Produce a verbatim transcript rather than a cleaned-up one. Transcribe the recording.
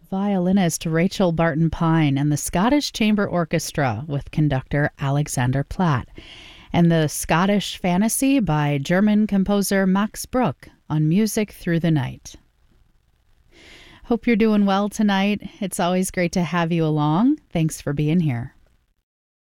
violinist Rachel Barton Pine and the Scottish Chamber Orchestra with conductor Alexander Platt, and the Scottish Fantasy by German composer Max Bruch on Music Through the Night. Hope you're doing well tonight. It's always great to have you along. Thanks for being here.